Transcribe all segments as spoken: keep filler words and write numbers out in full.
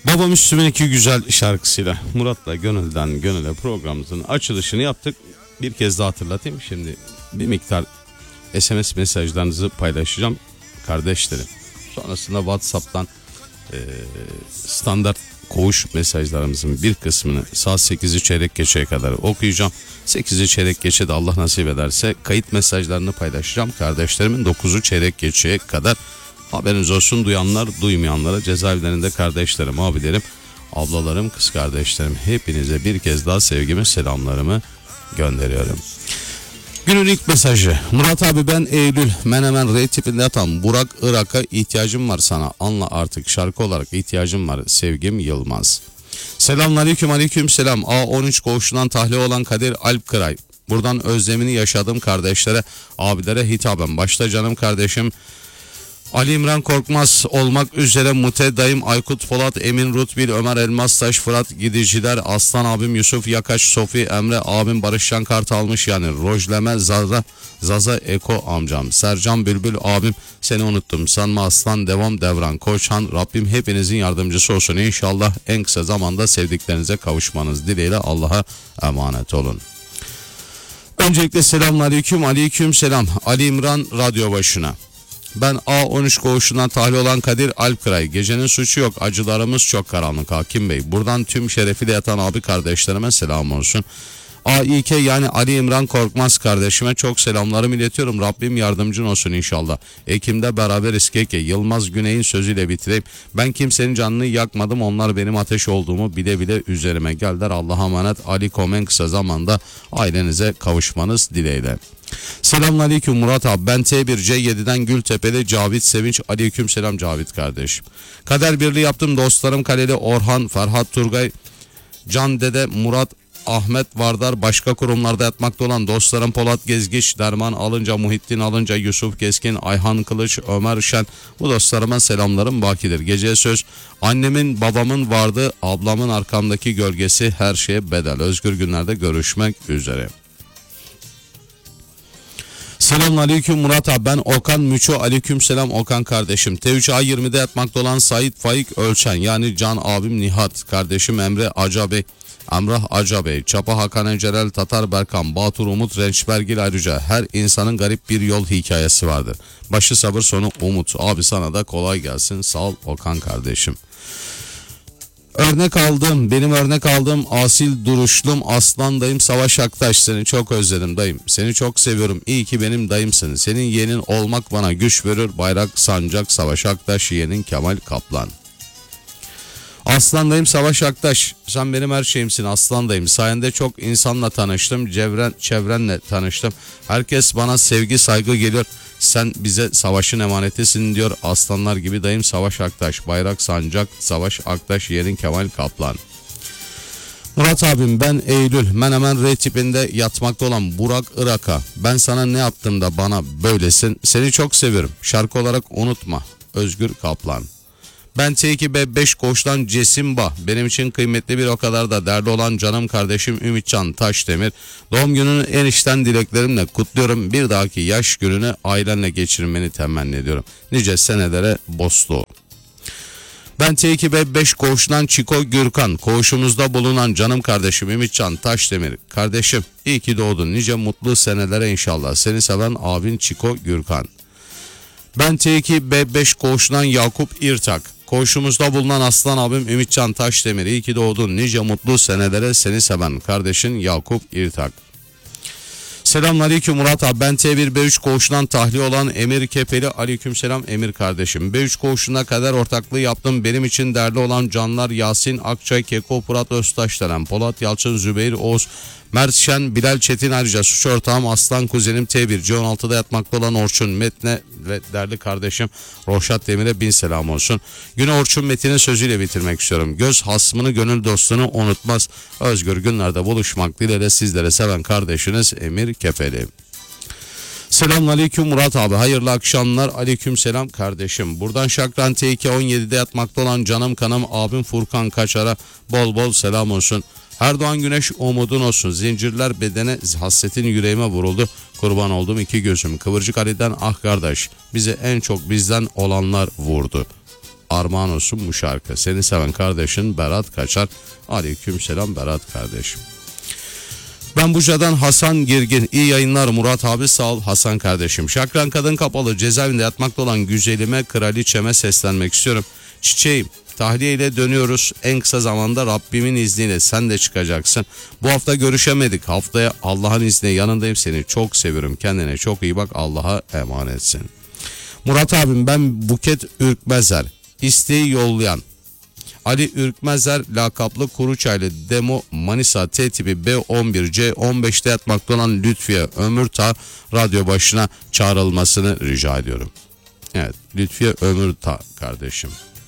Baba Müslüm'ün iki güzel şarkısıyla Murat'la Gönülden Gönüle programımızın açılışını yaptık. Bir kez daha hatırlatayım. Şimdi bir miktar S M S mesajlarınızı paylaşacağım kardeşlerim. Sonrasında WhatsApp'tan e, standart koğuş mesajlarımızın bir kısmını saat sekizi çeyrek geçeye kadar okuyacağım. sekizi çeyrek geçe de Allah nasip ederse kayıt mesajlarını paylaşacağım kardeşlerimin. dokuzu çeyrek geçeye kadar haberiniz olsun, duyanlar duymayanlara, cezaevlerinde kardeşlerim, abilerim, ablalarım, kız kardeşlerim, hepinize bir kez daha sevgimi, selamlarımı gönderiyorum. Günün ilk mesajı. Murat abi, ben Eylül Menemen R tipinde yatan Burak Irak'a ihtiyacım var sana. Anla artık, şarkı olarak ihtiyacım var. Sevgim Yılmaz. Selamünaleyküm, aleyküm selam. A on üç koğuşundan tahliye olan Kadir Alp Kıray. Buradan özlemini yaşadığım kardeşlere, abilere hitaben. Başta canım kardeşim Ali İmran Korkmaz olmak üzere Mute dayım, Aykut Polat, Emin Rutbil, Ömer Elmastaş, Fırat Gidiciler, Aslan abim Yusuf Yakaş, Sofi, Emre abim, Barış Can Kartalmış yani Rojleme, Zaza, Zaza Eko amcam, Sercan Bülbül abim, seni unuttum sanma aslan, devam Devran Koçhan. Rabbim hepinizin yardımcısı olsun. İnşallah en kısa zamanda sevdiklerinize kavuşmanız dileğiyle Allah'a emanet olun. Öncelikle selamünaleyküm, aleyküm selam. Ali İmran radyo başına. Ben A on üç koğuşundan tahliye olan Kadir Alpkıray. Gecenin suçu yok, acılarımız çok karanlık hakim bey. Buradan tüm şerefiyle yatan abi kardeşlerime selam olsun. A İ K yani Ali İmran Korkmaz kardeşime çok selamlarımı iletiyorum. Rabbim yardımcın olsun inşallah. Ekim'de beraber iskeke. Yılmaz Güney'in sözüyle bitireyim. Ben kimsenin canını yakmadım. Onlar benim ateş olduğumu bile bile üzerime geldiler. Allah'a emanet. Ali Komen kısa zamanda ailenize kavuşmanız dileğiyle. Selamünaleyküm Murat abi, ben T bir C yedi'den Gültepe'li Cavit Sevinç. Aleyküm selam Cavit kardeşim. Kader birliği yaptım dostlarım Kaleli Orhan, Ferhat Turgay, Can Dede, Murat, Ahmet Vardar, başka kurumlarda yatmakta olan dostlarım Polat Gezgiç, Derman Alınca, Muhittin Alınca, Yusuf Keskin, Ayhan Kılıç, Ömer Şen, bu dostlarıma selamlarım bakidir. Geceye söz, annemin babamın vardı, ablamın arkamdaki gölgesi, her şeye bedel. Özgür günlerde görüşmek üzere. Selamünaleyküm Murat abi, ben Okan Müço. Aleyküm selam Okan kardeşim. T üç A yirmi'de yatmakta olan Sait Faik Ölçen yani Can abim Nihat, kardeşim Emre Acabey, Emrah Acabey, Çapa Hakan Encerel, Tatar Berkan, Batur Umut Rençbergil, ayrıca her insanın garip bir yol hikayesi vardır. Başı sabır sonu umut. Abi sana da kolay gelsin. Sağ ol Okan kardeşim. Örnek aldım, benim örnek aldığım asil duruşlum aslan dayım Savaş Aktaş, seni çok özledim dayım, seni çok seviyorum, iyi ki benim dayımsın, senin yeğenin olmak bana güç verir, bayrak sancak Savaş Aktaş, yeğenin Kemal Kaplan. Aslan dayım Savaş Aktaş, sen benim her şeyimsin aslan dayım, sayende çok insanla tanıştım, çevren, çevrenle tanıştım, herkes bana sevgi saygı geliyor, sen bize savaşın emanetisin diyor aslanlar gibi dayım Savaş Aktaş. Bayrak sancak Savaş Aktaş, yerin Kemal Kaplan. Murat abim, ben Eylül Menemen R tipinde yatmakta olan Burak Irak'a. Ben sana ne yaptım da bana böylesin, seni çok seviyorum, şarkı olarak unutma. Özgür Kaplan. Ben T iki B beş koğuştan Cesimba, benim için kıymetli bir o kadar da değerli olan canım kardeşim Ümitcan Taşdemir. Doğum gününü en içten dileklerimle kutluyorum. Bir dahaki yaş gününü ailenle geçirmeni temenni ediyorum. Nice senelere Boslu. Ben T iki B beş koğuşundan Çiko Gürkan, koğuşumuzda bulunan canım kardeşim Ümitcan Taşdemir. Kardeşim iyi ki doğdun, nice mutlu senelere inşallah. Seni seven abin Çiko Gürkan. Ben T iki B beş koğuşundan Yakup İrtak, koğuşumuzda bulunan aslan abim Ümitcan Taşdemir. İyi ki doğdun, nice mutlu senelere, seni seven kardeşin Yakup İrtak. Selamünaleyküm Murat abi, ben T bir B üç koğuşundan tahliye olan Emir Kepeli. Aleykümselam Emir kardeşim. B üç koğuşuna kadar ortaklığı yaptım, benim için değerli olan canlar Yasin Akçay, Keko, Fırat Öztaş denen Polat Yalçın, Zübeyir Oğuz, Mert Şen, Bilal Çetin, ayrıca suç ortağım aslan kuzenim T bir C on altıda yatmakta olan Orçun Metne ve değerli kardeşim Roşat Demir'e bin selam olsun. Güne Orçun Metin'in sözüyle bitirmek istiyorum. Göz hasmını gönül dostunu unutmaz. Özgür günlerde buluşmak dileğiyle sizlere seven kardeşiniz Emir Kepeli. Selamünaleyküm Murat abi, hayırlı akşamlar. Aleyküm selam kardeşim. Buradan Şakran T iki on yedi'de yatmakta olan canım kanım abim Furkan Kaçar'a bol bol selam olsun. Erdoğan Güneş umudun olsun, zincirler bedene, hasretin yüreğime vuruldu, kurban oldum iki gözüm. Kıvırcık Ali'den ah kardeş, bizi en çok bizden olanlar vurdu. armağan olsun bu şarkı. Seni seven kardeşin Berat Kaçar. Aleykümselam Berat kardeşim. Ben Buca'dan Hasan Girgin. İyi yayınlar Murat abi, sağ ol Hasan kardeşim. Şakran Kadın Kapalı cezaevinde yatmakta olan güzelime, kraliçeme seslenmek istiyorum. Çiçeğim, tahliye ile dönüyoruz. En kısa zamanda Rabbimin izniyle sen de çıkacaksın. Bu hafta görüşemedik. Haftaya Allah'ın izniyle yanındayım. Seni çok seviyorum. Kendine çok iyi bak. Allah'a emanetsin. Murat abim, ben Buket Ürkmezer. İsteği yollayan Ali Ürkmezer lakaplı Kuruçaylı Demo Manisa T tipi B on bir C on beşte yatmakta olan Lütfiye Ömürta radyo başına çağrılmasını rica ediyorum. Evet, Lütfiye Ömürta kardeşim.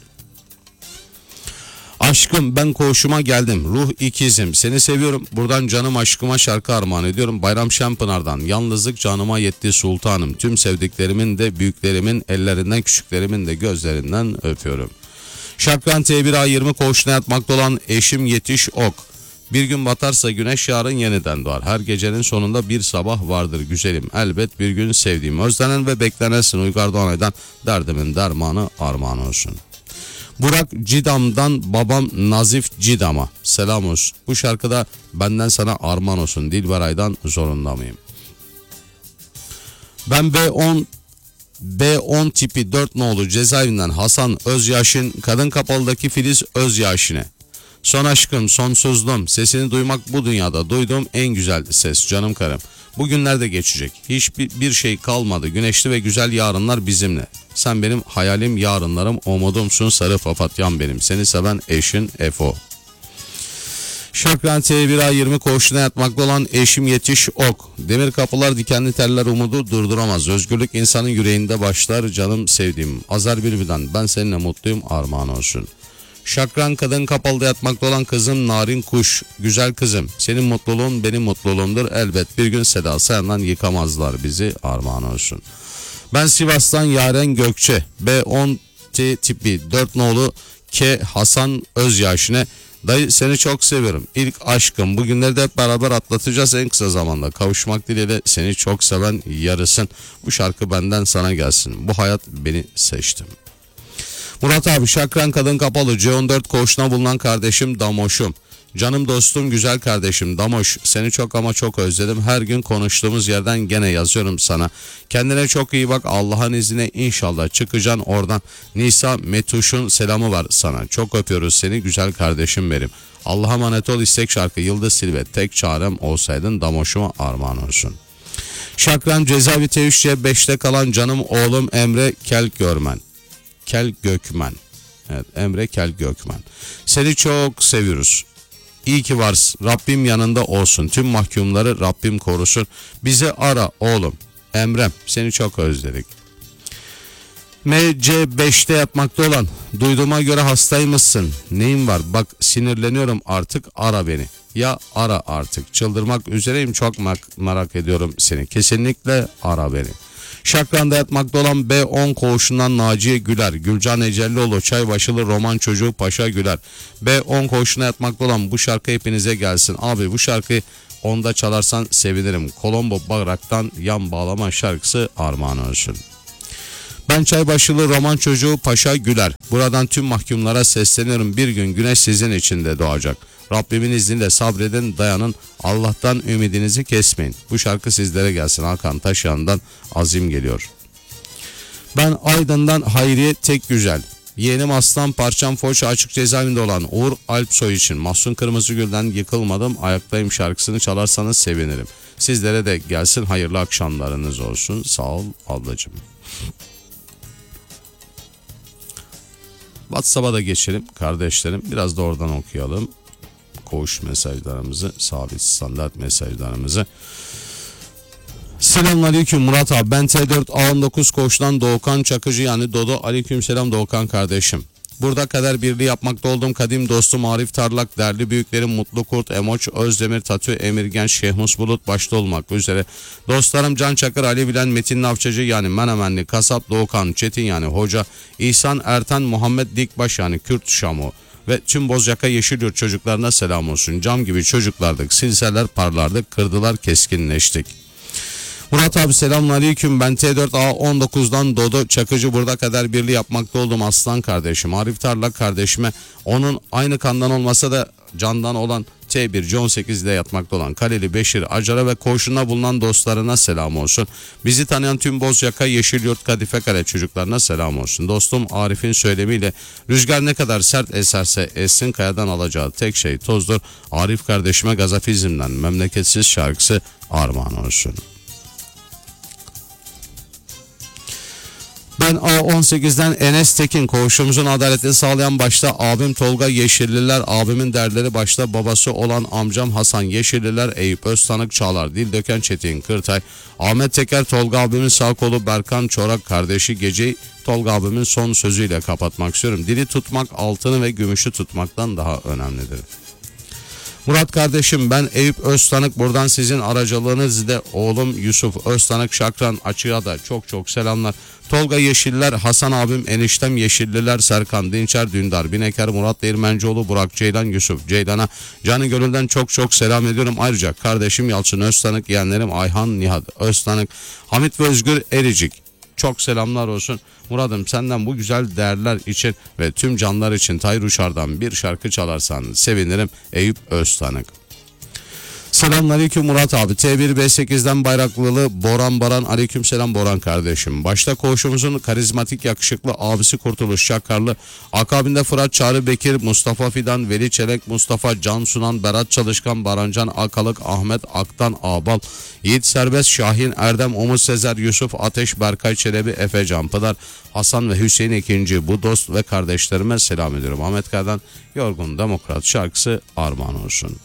Aşkım, ben koğuşuma geldim. Ruh ikizim, seni seviyorum. Buradan canım aşkıma şarkı armağan ediyorum. Bayram Şempınar'dan yalnızlık canıma yetti sultanım. Tüm sevdiklerimin de büyüklerimin ellerinden, küçüklerimin de gözlerinden öpüyorum. Şakran T bir A yirmi koğuşuna yatmakta olan eşim Yetiş Ok. Bir gün batarsa güneş yarın yeniden doğar. Her gecenin sonunda bir sabah vardır güzelim. Elbet bir gün sevdiğim. Özlenen ve beklenensin Uygar Doğanay'dan derdimin dermanı armağan olsun. Burak Cidam'dan babam Nazif Cidam'a selam olsun. Bu şarkıda benden sana armağan olsun. Dilberay'dan zorunda mıyım? Ben B on B on tipi dört nolu cezaevinden Hasan Özyaşin, Kadın Kapalı'daki Filiz Özyaşin'e. Son aşkım, sonsuzluğum, sesini duymak bu dünyada duyduğum en güzel ses canım karım. Bugünler de geçecek. Hiçbir bir şey kalmadı. Güneşli ve güzel yarınlar bizimle. Sen benim hayalim, yarınlarım, umudumsun sarı papatyam benim. Seni seven eşin Efo. Şakran T bir A yirmi koğuşuna yatmakta olan eşim Yetiş Ok. Demir kapılar, dikenli teller umudu durduramaz. Özgürlük insanın yüreğinde başlar canım sevdiğim. Azar Bülbül'den ben seninle mutluyum armağan olsun. Şakran Kadın Kapalı'da yatmakta olan kızım Narin Kuş. Güzel kızım, senin mutluluğun benim mutluluğumdur. Elbet bir gün Seda Sayan'dan yıkamazlar bizi armağan olsun. Ben Sivas'tan Yaren Gökçe. B on T tipi dört nolu K Hasan Özyaşin'e. Dayı, seni çok seviyorum. İlk aşkım, bugünleri de hep beraber atlatacağız en kısa zamanda. Kavuşmak dileğiyle, seni çok seven yarısın. Bu şarkı benden sana gelsin. Bu hayat beni seçtim. Murat abi, Şakran Kadın Kapalı C on dört koğuşuna bulunan kardeşim Damoş'um. Canım dostum, güzel kardeşim Damoş, seni çok ama çok özledim. Her gün konuştuğumuz yerden gene yazıyorum sana. Kendine çok iyi bak, Allah'ın izniyle inşallah çıkacaksın oradan. Nisa Metuş'un selamı var sana. Çok öpüyoruz seni güzel kardeşim benim. Allah'a emanet ol. İstek şarkı Yıldız Silve, tek çarem olsaydın Damoş'uma armağan olsun. Şakran Cezaevi T üç C beşte kalan canım oğlum Emre Kel Görmen. Kel Gökmen. Evet, Emre Kel Gökmen. Seni çok seviyoruz. İyi ki varsın. Rabbim yanında olsun. Tüm mahkumları Rabbim korusun. Bizi ara oğlum. Emrem, seni çok özledik. M C beşte yatmakta olan, duyduğuma göre hastaymışsın. Neyin var? Bak sinirleniyorum artık, ara beni. Ya ara artık. Çıldırmak üzereyim, çok merak ediyorum seni. Kesinlikle ara beni. Şakran'da yatmakta olan B on koğuşundan Naciye Güler, Gülcan Ecellioğlu, Çaybaşılı Roman Çocuğu Paşa Güler. B on koğuşuna yatmakta olan bu şarkı hepinize gelsin. Abi bu şarkıyı onda çalarsan sevinirim. Kolombo Bagrak'tan Yan Bağlama şarkısı armağan olsun. Ben Çaybaşılı Roman Çocuğu Paşa Güler. Buradan tüm mahkumlara sesleniyorum. Bir gün güneş sizin için de doğacak. Rabbimin izniyle sabredin, dayanın. Allah'tan ümidinizi kesmeyin. Bu şarkı sizlere gelsin. Hakan Taşyan'dan Azim geliyor. Ben Aydın'dan Hayriye Tek Güzel. Yeğenim Aslan Parçam Foça açık cezaevinde olan Uğur Alpsoy için Mahsun Kırmızıgül'den Yıkılmadım Ayaktayım şarkısını çalarsanız sevinirim. Sizlere de gelsin, hayırlı akşamlarınız olsun. Sağ ol ablacığım. WhatsApp'a da geçelim kardeşlerim. Biraz da oradan okuyalım. Koğuş mesajlarımızı, sabit standart mesajlarımızı. Selamünaleyküm Murat abi. Ben T dört A on dokuz koğuştan Doğukan Çakıcı yani Dodo. Aleykümselam Doğukan kardeşim. Burada kader birliği yapmakta olduğum kadim dostum Arif Tarlak, değerli büyüklerim Mutlu Kurt, Emoç, Özdemir, Tatü, Emirgen, Şehmus Bulut başta olmak üzere dostlarım Can Çakır, Ali Bilen, Metin Navçacı yani Menemenli, Kasap, Doğukan, Çetin yani Hoca, İhsan, Ertan, Muhammed Dikbaş yani Kürt Şamu ve tüm Bozyaka Yeşilyurt çocuklarına selam olsun. Cam gibi çocuklardık, silseler parlardık, kırdılar keskinleştik. Murat abi selamünaleyküm. Ben T dört A on dokuzdan Dodo Çakıcı burada kadar birliği yapmakta oldum aslan kardeşim. Arif Tarlak kardeşime onun aynı kandan olmasa da candan olan T bir C on sekizde yatmakta olan Kaleli Beşir Acar'a ve koğuşunda bulunan dostlarına selam olsun. Bizi tanıyan tüm Bozyaka, Yeşilyurt, Kadife Kale çocuklarına selam olsun. Dostum Arif'in söylemiyle rüzgar ne kadar sert eserse essin kayadan alacağı tek şey tozdur. Arif kardeşime Gazafizm'den memleketsiz şarkısı armağan olsun. Ben A on sekizden Enes Tekin, koğuşumuzun adaletini sağlayan başta abim Tolga Yeşilliler, abimin derleri başta babası olan amcam Hasan Yeşilliler, Eyüp Öztanık, Çağlar Dildöken, Çetin Kırtay, Ahmet Teker, Tolga abimin sağ kolu Berkan Çorak, kardeşi Gece'yi Tolga abimin son sözüyle kapatmak istiyorum. Dili tutmak altını ve gümüşü tutmaktan daha önemlidir. Murat kardeşim ben Eyüp Öztanık, buradan sizin aracılığınızla oğlum Yusuf Öztanık Şakran Açığa da çok çok selamlar. Tolga Yeşiller, Hasan abim, eniştem Yeşilliler, Serkan Dinçer, Dündar Bineker, Murat Değirmencioğlu, Burak Ceylan, Yusuf Ceylan'a canı gönülden çok çok selam ediyorum. Ayrıca kardeşim Yalçın Öztanık, yeğenlerim Ayhan Nihat Öztanık, Hamit ve Özgür Ericik. Çok selamlar olsun. Murat'ım senden bu güzel değerler için ve tüm canlar için Tayyip Uşar'dan bir şarkı çalarsan sevinirim. Eyüp Öztanık. Selamünaleyküm Murat abi. T bir B sekizden Bayraklılı Boran Baran, aleykümselam Boran kardeşim. Başta koğuşumuzun karizmatik yakışıklı abisi Kurtuluş Şakarlı, akabinde Fırat Çağrı Bekir, Mustafa Fidan, Veli Çelek, Mustafa Can Sunan, Berat Çalışkan, Barancan Akalık, Ahmet Aktan Ağbal, Yiğit Serbest, Şahin Erdem, Umut Sezer, Yusuf Ateş, Berkay Çelebi, Efe Canpınar, Hasan ve Hüseyin ikinci bu dost ve kardeşlerime selam ediyorum. Ahmet Kaya'dan Yorgun Demokrat şarkısı armağan olsun.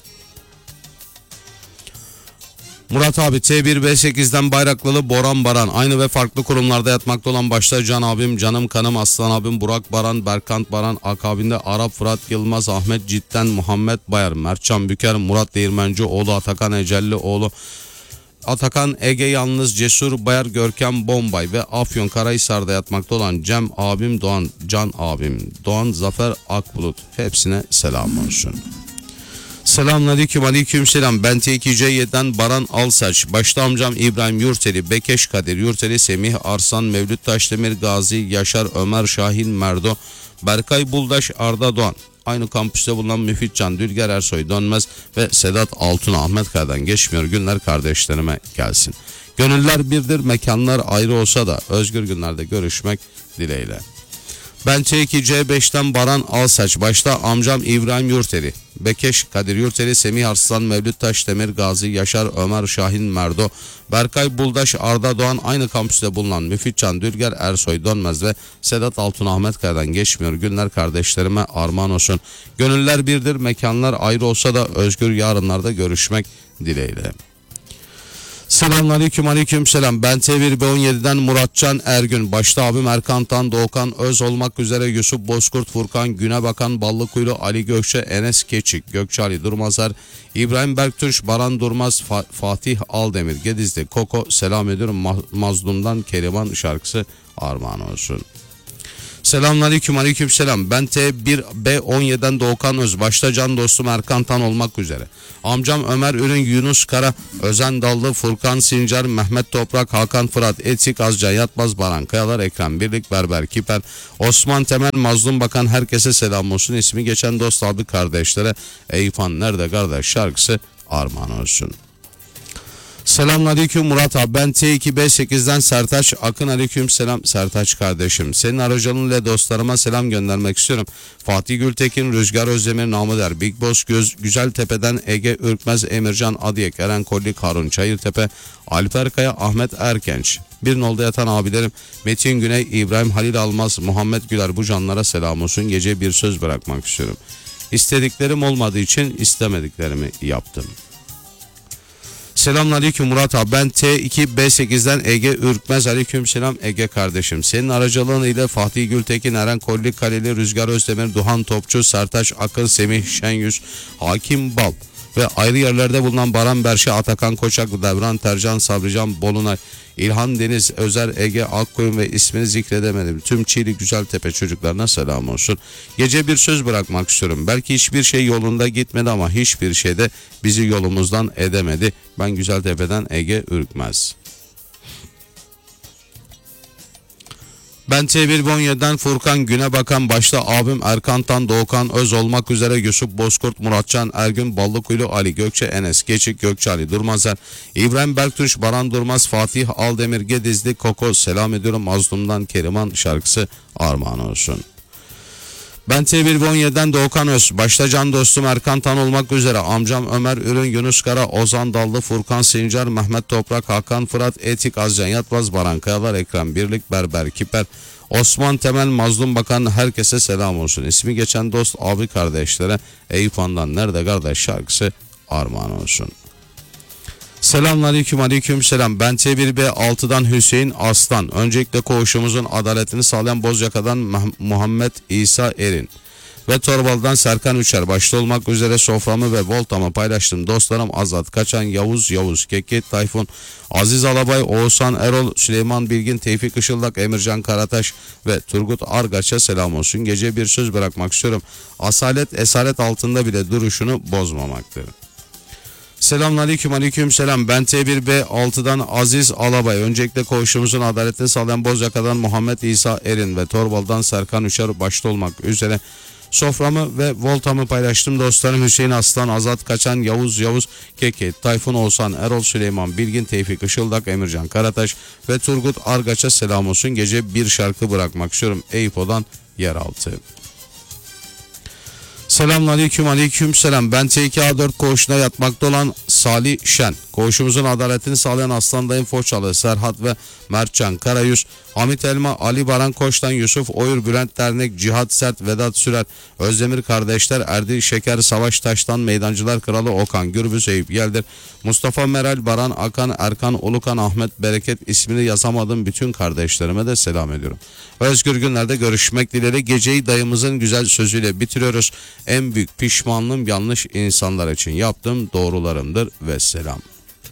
Murat abi T bir B sekizden Bayraklılı Boran Baran, aynı ve farklı kurumlarda yatmakta olan başta Can abim, canım kanım Aslan abim Burak Baran, Berkant Baran, akabinde Arap Fırat Yılmaz, Ahmet Cidden, Muhammed Bayar, Mertcan Büker, Murat Değirmencioğlu, Atakan Ecellioğlu, Atakan Ege Yalnız, Cesur Bayar, Görkem Bombay ve Afyon Karahisar'da yatmakta olan Cem abim, Doğan Can abim, Doğan Zafer Akbulut, hepsine selam olsun. Selamünaleyküm, aleykümselam. Ben T iki C yedi'den Baran Alsaç. Başta amcam İbrahim Yurteli, Bekeş Kadir Yurteli, Semih Arslan, Mevlüt Taşdemir, Gazi Yaşar, Ömer Şahin Merdo, Berkay Buldaş, Arda Doğan. Aynı kampüste bulunan Müfit Can, Dülger Ersoy Dönmez ve Sedat Altun Ahmet Kaya'dan geçmiyor günler kardeşlerime gelsin. Gönüller birdir, mekanlar ayrı olsa da özgür günlerde görüşmek dileğiyle. Ben T iki C beş'ten Baran Alsaç. Başta amcam İbrahim Yurteli, Bekeş Kadir Yurteli, Semih Arslan, Mevlüt Taşdemir, Gazi Yaşar, Ömer Şahin Merdo, Berkay Buldaş, Arda Doğan, aynı kampüste bulunan Müfit Can, Dülger Ersoy Dönmez ve Sedat Altun Ahmet Kaya'dan geçmiyor günler kardeşlerime armağan olsun. Gönüller birdir, mekanlar ayrı olsa da özgür yarınlarda görüşmek dileğiyle. Selamünaleyküm, aleykümselam. Ben T bir B on yedi'den Muratcan Ergün. Başta abim Erkan'tan Doğukan Öz olmak üzere Yusuf Bozkurt, Furkan Günebakan, Ballıkuyulu, Ali Gökçe, Enes Keçik, Gökçe Ali Durmazer, İbrahim Berktunç, Baran Durmaz, Fa- Fatih Aldemir, Gedizli Koko selam ediyorum. Ma- Mazlum'dan Keriman şarkısı armağan olsun. Selamünaleyküm, aleykümselam. Ben T bir B on yedi'den Doğukan Öz. Başta can dostum Erkan Tan olmak üzere amcam Ömer Ürün, Yunus Kara, Özen Dallı, Furkan Sincar, Mehmet Toprak, Hakan Fırat, Etsik Azca Yatmaz, Baran Kayalar, Ekrem Birlik, Berber Kiper, Osman Temel, Mazlum Bakan, herkese selam olsun. İsmi geçen dost abi kardeşlere Eyüphan Nerede Kardeş şarkısı armağan olsun. Selamünaleyküm Murat abi. Ben T iki B sekiz'den Sertaç Akın, aleykümselam Sertaç kardeşim. Senin aracılığıyla dostlarıma selam göndermek istiyorum. Fatih Gültekin, Rüzgar Özdemir, Namıder, Big Boss Göz, Güzeltepe'den Ege Ürkmez, Emircan Adiyek, Eren Kollik, Harun Çayırtepe, Alper Kaya, Ahmet Erkenç. Bir nolda yatan abilerim Metin Güney, İbrahim Halil Almaz, Muhammed Güler, bu canlara selam olsun. Gece bir söz bırakmak istiyorum. İstediklerim olmadığı için istemediklerimi yaptım. Selamünaleyküm Murat abi. Ben T iki B sekiz'den Ege Ürkmez, aleykümselam Ege kardeşim. Senin aracılığın ile Fatih Gültekin, Eren Kollik Kaleli, Rüzgar Özdemir, Duhan Topçu, Sertaç Akın, Semih Şenyüz, Hakim Bal, ve ayrı yerlerde bulunan Baran Berşe, Atakan Koçak, Devran Tercan, Sabrican Bolunay, İlhan Deniz, Özer Ege Akkoyun ve ismini zikredemedim tüm Çiğli Güzeltepe çocuklarına selam olsun. Gece bir söz bırakmak istiyorum. Belki hiçbir şey yolunda gitmedi ama hiçbir şey de bizi yolumuzdan edemedi. Ben Güzeltepe'den Ege Ürkmez. Ben T bir Bonya'dan Furkan Günebakan, başta abim Erkan Tan, Doğukan Öz olmak üzere Yusuf Bozkurt, Muratcan Ergün, Ballıkuylu Ali, Gökçe Enes, Geçik, Gökçe Ali Durmazer, İbrahim Berktürk, Baran Durmaz, Fatih Aldemir, Gedizli Koko selam ediyorum. Mazlum'dan Keriman şarkısı armağan olsun. Ben T bir Bonya'dan Doğukan Öz, başta can dostum Erkan Tan olmak üzere amcam Ömer Ürün, Yunus Kara, Ozan Dallı, Furkan Sincar, Mehmet Toprak, Hakan Fırat, Etik, Azcan Yatmaz, Baran Kayalar, Ekrem Birlik, Berber Kiper, Osman Temel, Mazlum Bakan, herkese selam olsun. İsmi geçen dost abi kardeşlere Eyüp Han'dan Nerede Kardeş şarkısı armağan olsun. Selamünaleyküm, aleyküm selam. Ben T bir B altıdan Hüseyin Aslan. Öncelikle koğuşumuzun adaletini sağlayan Bozyaka'dan Muhammed İsa Erin ve Torbalı'dan Serkan Üçer başta olmak üzere soframı ve voltamı paylaştım. Dostlarım Azat Kaçan, Yavuz Yavuz, Kekit Tayfun, Aziz Alabay, Oğuzhan Erol, Süleyman Bilgin, Tevfik Işıldak, Emircan Karataş ve Turgut Argaç'a selam olsun. Gece bir söz bırakmak istiyorum. Asalet esaret altında bile duruşunu bozmamaktır. Selamünaleyküm, aleyküm selam. Ben T bir B altıdan Aziz Alabay. Öncelikle koğuşumuzun adaletini sağlayan Bozyaka'dan Muhammed İsa Erin ve Torbalı'dan Serkan Üçer başta olmak üzere soframı ve voltamı paylaştım. Dostlarım Hüseyin Aslan, Azat Kaçan, Yavuz Yavuz, Keke, Tayfun Oğuzhan, Erol Süleyman Bilgin, Tevfik Işıldak, Emircan Karataş ve Turgut Argaç'a selam olsun. Gece bir şarkı bırakmak istiyorum. Eyüp'o'dan Yeraltı. Selamünaleyküm, aleyküm selam. Ben T iki A dört koğuşuna yatmakta olan Salih Şen. Koğuşumuzun adaletini sağlayan Aslan Dayım Foçalı, Serhat ve Mertcan Karayüz, Hamit Elma, Ali Baran Koç'tan Yusuf Oyur, Bülent Dernek, Cihat Sert, Vedat Sürer, Özdemir kardeşler, Erdil Şeker, Savaş Taş'tan Meydancılar Kralı Okan, Gürbüz Eyüp Yeldir, Mustafa Meral, Baran Akan, Erkan Ulukan, Ahmet Bereket, ismini yazamadığım bütün kardeşlerime de selam ediyorum. Özgür günlerde görüşmek dileğiyle. Geceyi dayımızın güzel sözüyle bitiriyoruz. En büyük pişmanlığım yanlış insanlar için yaptığım doğrularımdır ve selam.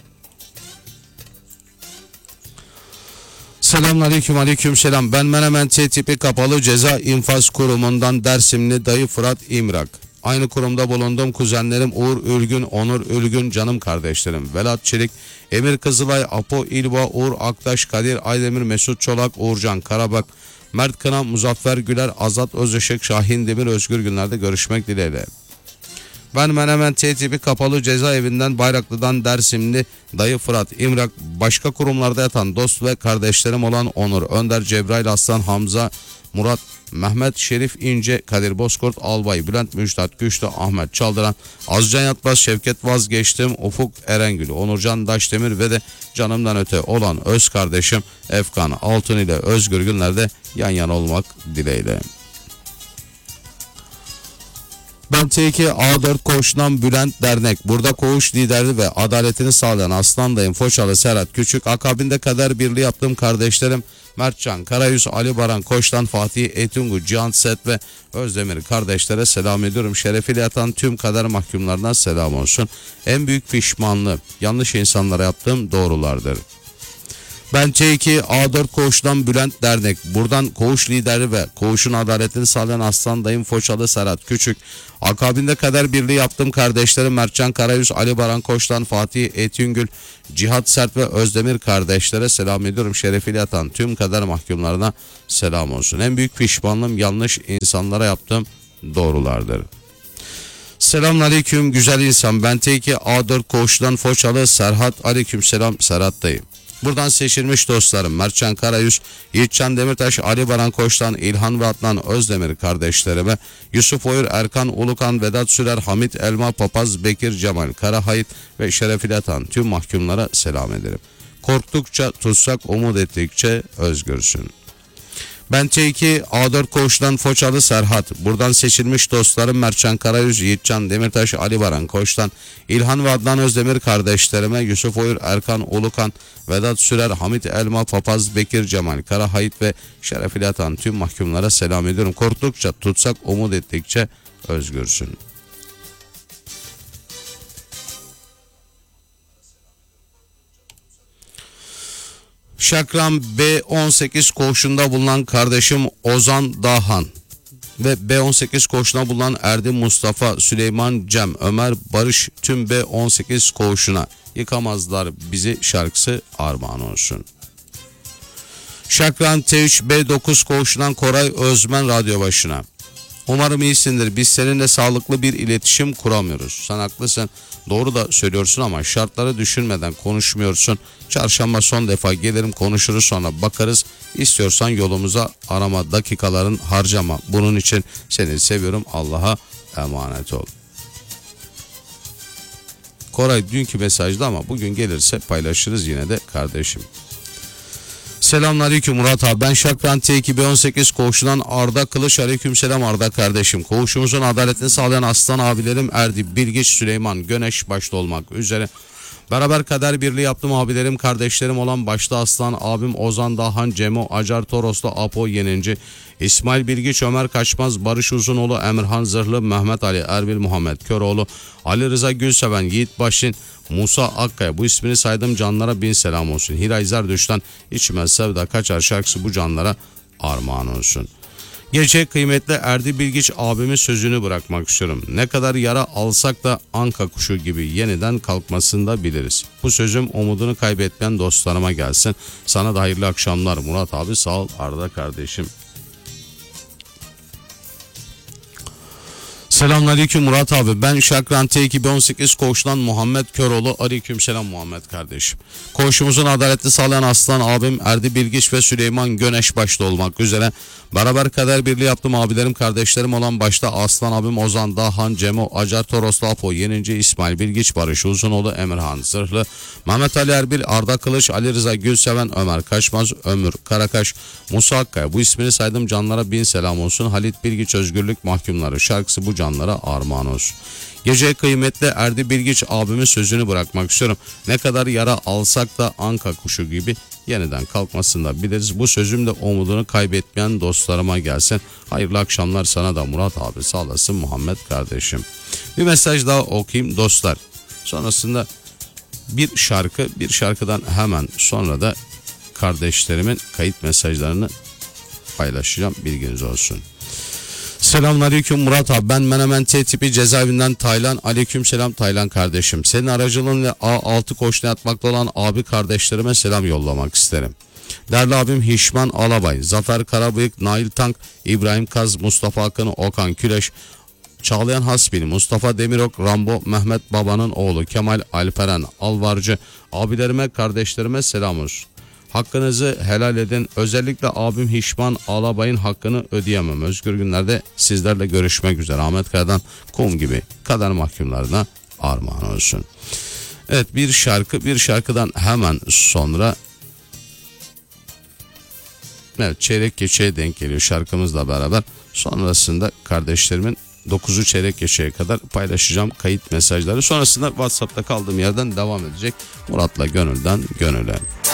Selamünaleyküm, aleyküm selam. Ben Menemen T tipi kapalı ceza infaz kurumundan Dersimli dayı Fırat İmrak. Aynı kurumda bulunduğum kuzenlerim Uğur Ülgün, Onur Ülgün, canım kardeşlerim Velat Çelik, Emir Kızılay, Apo İlva, Uğur Aktaş, Kadir Aydemir, Mesut Çolak, Uğurcan Karabak, Mert Kınan, Muzaffer Güler, Azat Özışık, Şahin Demir, özgür günlerde görüşmek dileğiyle. Ben Menemen T tipi kapalı cezaevinden Bayraklı'dan Dersimli dayı Fırat İmrak, başka kurumlarda yatan dost ve kardeşlerim olan Onur Önder, Cebrail Aslan, Hamza Murat, Mehmet Şerif İnce, Kadir Bozkurt Albay, Bülent Müjdat Güçlü, Ahmet Çaldıran, Azcan Yatmaz, Şevket Vazgeçtim, Ufuk Erengül, Onurcan Daşdemir ve de canımdan öte olan öz kardeşim Efkan Altun ile özgür günlerde yan yana olmak dileğiyle. Ben T iki A dört koğuşundan Bülent Dernek. Burada koğuş lideri ve adaletini sağlayan Aslan Dayım Foçalı, Serhat Küçük. Akabinde kader birliği yaptığım kardeşlerim Mertcan Karayüz, Ali Baran Koç'tan Fatih Etungu, Cihan Set ve Özdemir kardeşlere selam ediyorum. Şerefiyle yatan tüm kader mahkumlarına selam olsun. En büyük pişmanlığı yanlış insanlara yaptığım doğrulardır. Ben T iki A dört koğuşundan Bülent Dernek. Buradan koğuş lideri ve koğuşun adaletini sağlayan Aslan Dayım Foçalı, Serhat Küçük. Akabinde kader birliği yaptığım kardeşlerim Mertcan Karayüz, Ali Baran Koç'tan Fatih Etyüngül, Cihat Sert ve Özdemir kardeşlere selam ediyorum. Şerefiyle yatan tüm kader mahkumlarına selam olsun. En büyük pişmanlığım yanlış insanlara yaptığım doğrulardır. Selamünaleyküm güzel insan. Ben T iki A dört koğuşundan Foçalı, Serhat. Aleykümselam Serhat dayı. Buradan seçilmiş dostlarım Mertcan Karayüz, Yiğitcan Demirtaş, Ali Baran Koç'tan İlhan ve Adnan Özdemir kardeşlerime, Yusuf Oyur, Erkan Ulukan, Vedat Sürer, Hamit Elma, Papaz, Bekir Cemal Karahayit ve Şerefil Atan tüm mahkumlara selam ederim. Korktukça tutsak, umut ettikçe özgürsün. Ben T iki A dört koğuşundan Foçalı, Serhat. Buradan seçilmiş dostlarım Mertcan Karayüz, Yiğitcan Demirtaş, Ali Baran Koç'tan İlhan ve Adnan Özdemir kardeşlerime, Yusuf Oyur, Erkan Ulukan, Vedat Sürer, Hamit Elma, Papaz, Bekir Cemal Karahayit ve Şerefil Atan tüm mahkumlara selam ediyorum. Korktukça tutsak, umut ettikçe özgürsün. Şakran B on sekiz koğuşunda bulunan kardeşim Ozan Dahan ve B on sekiz koğuşuna bulunan Erdem Mustafa, Süleyman Cem, Ömer Barış tüm B on sekiz koğuşuna yıkamazlar bizi şarkısı armağan olsun. Şakran T üç B dokuz koğuşundan Koray Özmen radyo başına. Umarım iyisindir. Biz seninle sağlıklı bir iletişim kuramıyoruz. Sen haklısın. Doğru da söylüyorsun ama şartları düşünmeden konuşmuyorsun. Çarşamba son defa gelirim, konuşuruz, sonra bakarız. İstiyorsan yolumuza arama, dakikaların harcama. Bunun için seni seviyorum. Allah'a emanet ol. Koray dünkü mesajda ama bugün gelirse paylaşırız yine de kardeşim. Selamünaleyküm Murat abi. Ben Şakran T iki B on sekiz koğuşundan Arda Kılıç. Aleykümselam Arda kardeşim. Koğuşumuzun adaletini sağlayan aslan abilerim Erdi, Bilgiç, Süleyman, Göneş başta olmak üzere beraber kader birliği yaptım abilerim, kardeşlerim olan başta aslan abim Ozan Dahan, Cemo, Acar Toroslu, Apo Yeninci, İsmail Bilgiç, Ömer Kaçmaz, Barış Uzunoğlu, Emirhan Zırhlı, Mehmet Ali, Erbil Muhammed Köroğlu, Ali Rıza Gülseven, Yiğit Başin, Musa Akkaya, bu ismini saydım canlara bin selam olsun. Hiray Zerdüş'ten İçime Sevda Kaçar şarkısı bu canlara armağan olsun. Gece kıymetli Erdi Bilgiç abimin sözünü bırakmak istiyorum. Ne kadar yara alsak da anka kuşu gibi yeniden kalkmasını da biliriz. Bu sözüm umudunu kaybetmeyen dostlarıma gelsin. Sana da hayırlı akşamlar Murat abi, sağ ol Arda kardeşim. Selamünaleyküm Murat abi. Ben Şakran T iki B on sekiz koğuşundan Muhammed Köroğlu. Aleykümselam Muhammed kardeşim. Koğuşumuzun adaletli sağlayan aslan abim Erdi Bilgiç ve Süleyman Göneş başta olmak üzere beraber kader birliği yaptım abilerim, kardeşlerim olan başta aslan abim Ozan Dahan, Cemo, Acar Toroslu, Apo Yeninci, İsmail Bilgiç, Barış Uzunoğlu, Emirhan Zırhlı, Mehmet Ali Erbil, Arda Kılıç, Ali Rıza Gülseven, Ömer Kaçmaz, Ömür Karakaş, Musa Akkaya, bu ismini saydım canlara bin selam olsun. Halit Bilgiç Özgürlük Mahkumları şarkısı bu canlara armağan olsun. Gece kıymetli Erdi Bilgiç abimin sözünü bırakmak istiyorum. Ne kadar yara alsak da anka kuşu gibi yeniden kalkmasını da biliriz. Bu sözüm de umudunu kaybetmeyen dostlarıma gelsin. Hayırlı akşamlar sana da Murat abi, sağ olasın Muhammed kardeşim. Bir mesaj daha okuyayım dostlar. Sonrasında bir şarkı, bir şarkıdan hemen sonra da kardeşlerimin kayıt mesajlarını paylaşacağım, bilginiz olsun. Selamünaleyküm Murat abi. Ben Menemen T tipi cezaevinden Taylan. Aleykümselam Taylan kardeşim. Senin aracılığınla A altı koğuşuna yatmakta olan abi kardeşlerime selam yollamak isterim. Değerli abim Hişman Alabay, Zafer Karabıyık, Nail Tank, İbrahim Kaz, Mustafa Akın, Okan Küleş, Çağlayan Hasbil, Mustafa Demirok, Rambo, Mehmet Baba'nın oğlu Kemal Alperen Alvarcı, abilerime, kardeşlerime selam olsun. Hakkınızı helal edin. Özellikle abim Hişman Alabay'ın hakkını ödeyemem. Özgür günlerde sizlerle görüşmek üzere. Ahmet Kaya'dan kum gibi kader mahkumlarına armağan olsun. Evet, bir şarkı, bir şarkıdan hemen sonra evet, çeyrek geçeye denk geliyor şarkımızla beraber. Sonrasında kardeşlerimin dokuzu çeyrek geçeye kadar paylaşacağım kayıt mesajları. Sonrasında WhatsApp'ta kaldığım yerden devam edecek. Murat'la gönülden gönüle.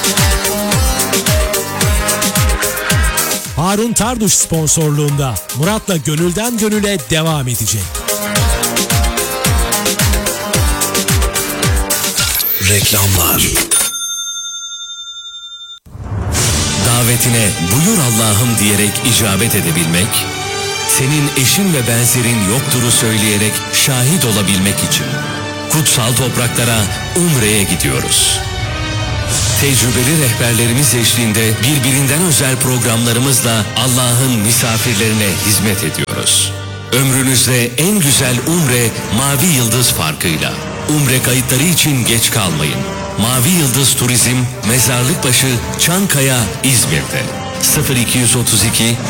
Harun Tarduş sponsorluğunda Murat'la gönülden gönüle devam edecek. Reklamlar. Davetine buyur Allah'ım diyerek icabet edebilmek, senin eşin ve benzerin yoktur'u söyleyerek şahit olabilmek için kutsal topraklara Umre'ye gidiyoruz. Tecrübeli rehberlerimiz eşliğinde birbirinden özel programlarımızla Allah'ın misafirlerine hizmet ediyoruz. Ömrünüzde en güzel Umre Mavi Yıldız farkıyla. Umre kayıtları için geç kalmayın. Mavi Yıldız Turizm, Mezarlıkbaşı, Çankaya, İzmir'de. sıfır iki otuz iki